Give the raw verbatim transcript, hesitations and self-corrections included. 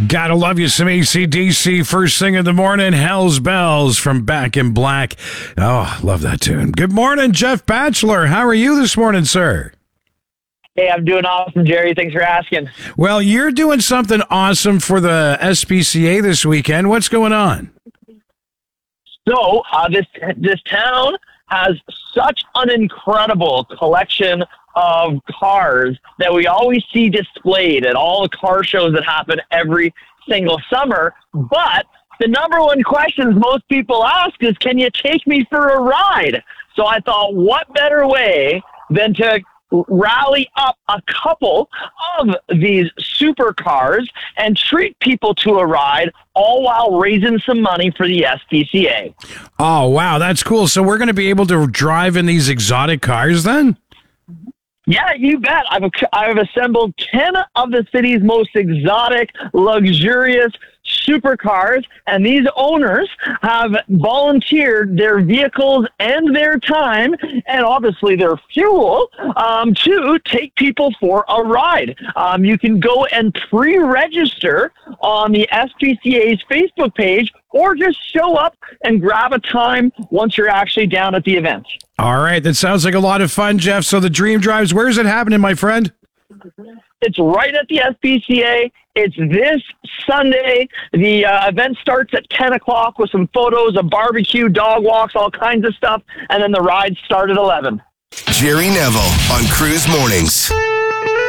Gotta love you some A C D C first thing in the morning. Hell's Bells from Back in Black. Oh, love that tune. Good morning, Jeff Batchelor. How are you this morning, sir? Hey, I'm doing awesome, Jerry. Thanks for asking. Well, you're doing something awesome for the S P C A this weekend. What's going on? So, uh, this this town has such an incredible collection of cars that we always see displayed at all the car shows that happen every single summer. But the number one questions most people ask is, can you take me for a ride? So I thought, what better way than to rally up a couple of these supercars and treat people to a ride, all while raising some money for the S P C A. Oh, wow, that's cool. So we're going to be able to drive in these exotic cars then? Yeah, you bet. I've I've assembled ten of the city's most exotic, luxurious supercars, and these owners have volunteered their vehicles and their time, and obviously their fuel, um, to take people for a ride. Um, you can go and pre-register on the S P C A's Facebook page, or just show up and grab a time once you're actually down at the event. All right, that sounds like a lot of fun, Jeff. So the Dream Drives, where is it happening, my friend? It's right at the S P C A. It's this Sunday. The uh, event starts at ten o'clock with some photos, a barbecue, dog walks, all kinds of stuff, and then the rides start at eleven. Jerry Neville on Cruise Mornings.